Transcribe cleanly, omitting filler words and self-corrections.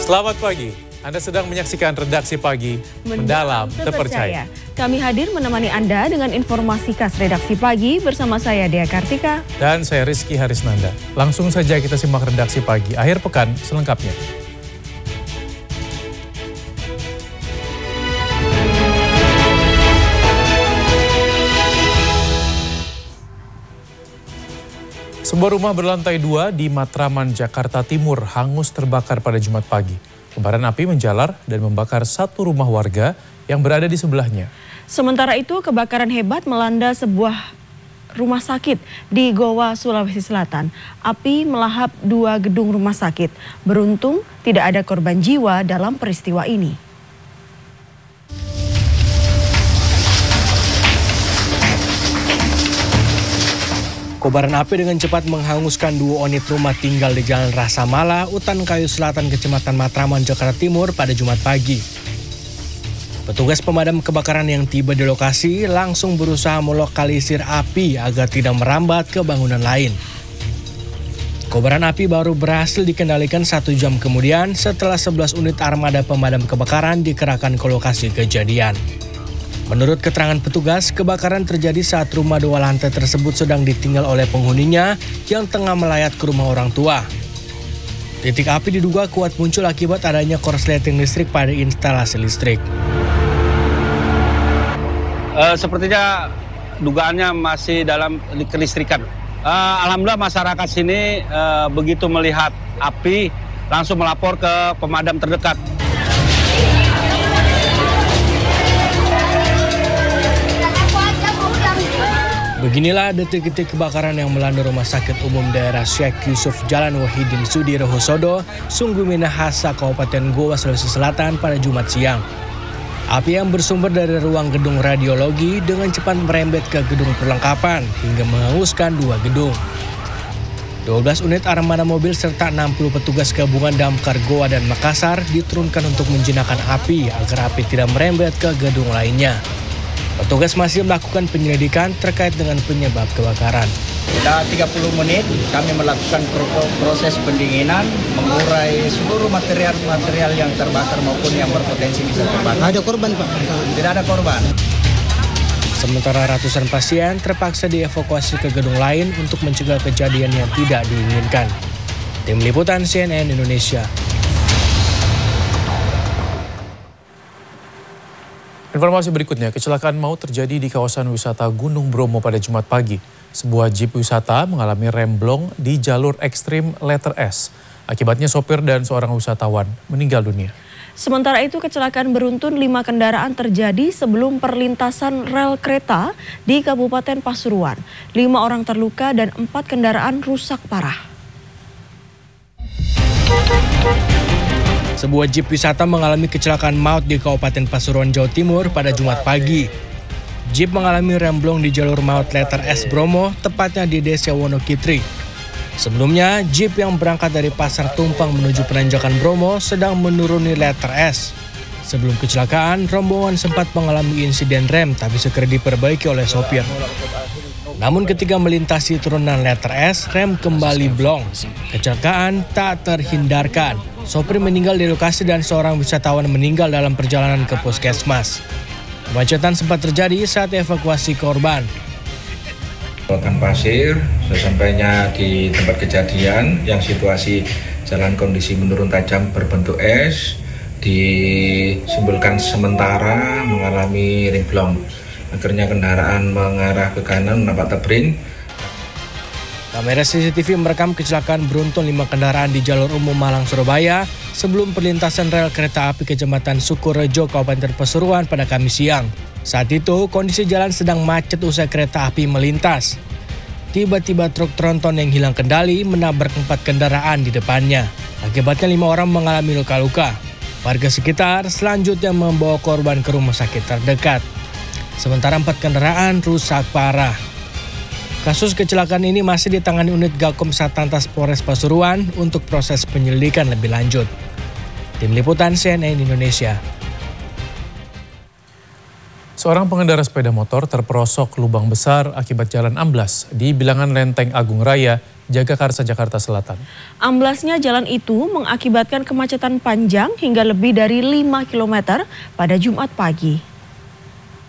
Selamat pagi, Anda sedang menyaksikan Redaksi Pagi Mendalam Terpercaya. Kami hadir menemani Anda dengan informasi khas Redaksi Pagi bersama saya Dea Kartika. Dan saya Rizky Harisnanda. Langsung saja kita simak Redaksi Pagi akhir pekan selengkapnya. Sebuah rumah berlantai 2 di Matraman, Jakarta Timur hangus terbakar pada Jumat pagi. Kobaran api menjalar dan membakar satu rumah warga yang berada di sebelahnya. Sementara itu, kebakaran hebat melanda sebuah rumah sakit di Goa, Sulawesi Selatan. Api melahap 2 gedung rumah sakit. Beruntung tidak ada korban jiwa dalam peristiwa ini. Kobaran api dengan cepat menghanguskan 2 unit rumah tinggal di Jalan Rasa Mala, Utan Kayu Selatan, Kecamatan Matraman, Jakarta Timur pada Jumat pagi. Petugas pemadam kebakaran yang tiba di lokasi langsung berusaha melokalisir api agar tidak merambat ke bangunan lain. Kobaran api baru berhasil dikendalikan 1 jam kemudian setelah 11 unit armada pemadam kebakaran dikerahkan ke lokasi kejadian. Menurut keterangan petugas, kebakaran terjadi saat rumah 2 lantai tersebut sedang ditinggal oleh penghuninya yang tengah melayat ke rumah orang tua. Titik api diduga kuat muncul akibat adanya korsleting listrik pada instalasi listrik. Sepertinya dugaannya masih dalam kelistrikan. Alhamdulillah masyarakat sini begitu melihat api langsung melapor ke pemadam terdekat. Beginilah detik-detik kebakaran yang melanda Rumah Sakit Umum Daerah Syekh Yusuf Jalan Wahidin Sudirohusodo, Sungguh Minahasa, Kabupaten Goa, Sulawesi Selatan pada Jumat siang. Api yang bersumber dari ruang gedung radiologi dengan cepat merembet ke gedung perlengkapan hingga menghanguskan 2 gedung. 12 unit armada mobil serta 60 petugas gabungan damkar Goa dan Makassar diturunkan untuk menjinakkan api agar api tidak merembet ke gedung lainnya. Petugas masih melakukan penyelidikan terkait dengan penyebab kebakaran. Sudah 30 menit kami melakukan proses pendinginan, mengurai seluruh material yang terbakar maupun yang berpotensi bisa terbakar. Ada korban, Pak? Tidak ada korban. Sementara ratusan pasien terpaksa dievakuasi ke gedung lain untuk mencegah kejadian yang tidak diinginkan. Tim Liputan CNN Indonesia. Informasi berikutnya, kecelakaan maut terjadi di kawasan wisata Gunung Bromo pada Jumat pagi. Sebuah jeep wisata mengalami remblong di jalur ekstrim letter S. Akibatnya sopir dan seorang wisatawan meninggal dunia. Sementara itu, kecelakaan beruntun 5 kendaraan terjadi sebelum perlintasan rel kereta di Kabupaten Pasuruan. 5 orang terluka dan 4 kendaraan rusak parah. Sebuah jeep wisata mengalami kecelakaan maut di Kabupaten Pasuruan, Jawa Timur pada Jumat pagi. Jeep mengalami remblong di jalur maut letter S Bromo, tepatnya di Desa Wonokitri. Sebelumnya, jeep yang berangkat dari Pasar Tumpang menuju Penanjakan Bromo sedang menuruni letter S. Sebelum kecelakaan, rombongan sempat mengalami insiden rem tapi segera diperbaiki oleh sopir. Namun ketika melintasi turunan letter S, rem kembali blong. Kecelakaan tak terhindarkan. Sopir meninggal di lokasi dan seorang wisatawan meninggal dalam perjalanan ke puskesmas. Kemacetan sempat terjadi saat evakuasi korban. Rotan pasir, sesampainya di tempat kejadian yang situasi jalan kondisi menurun tajam berbentuk es, disimpulkan sementara mengalami remblong. Akhirnya kendaraan mengarah ke kanan menabrak tebing. Kamera CCTV merekam kecelakaan beruntun 5 kendaraan di jalur umum Malang, Surabaya sebelum perlintasan rel kereta api Kecamatan Sukorejo, Kabupaten Pasuruan pada Kamis siang. Saat itu, kondisi jalan sedang macet usai kereta api melintas. Tiba-tiba truk tronton yang hilang kendali menabrak 4 kendaraan di depannya. Akibatnya 5 orang mengalami luka-luka. Warga sekitar selanjutnya membawa korban ke rumah sakit terdekat. Sementara 4 kendaraan rusak parah. Kasus kecelakaan ini masih ditangani unit Gakom Satlantas Polres Pasuruan untuk proses penyelidikan lebih lanjut. Tim Liputan CNN Indonesia. Seorang pengendara sepeda motor terperosok lubang besar akibat jalan amblas di bilangan Lenteng Agung Raya Jagakarsa, Jakarta Selatan. Amblasnya jalan itu mengakibatkan kemacetan panjang hingga lebih dari 5 km pada Jumat pagi.